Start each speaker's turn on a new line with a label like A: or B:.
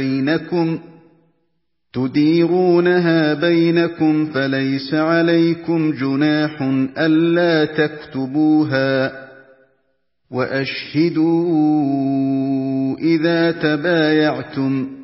A: تديرونها بينكم فليس عليكم جناح ألا تكتبوها وأشهدوا إذا تبايعتم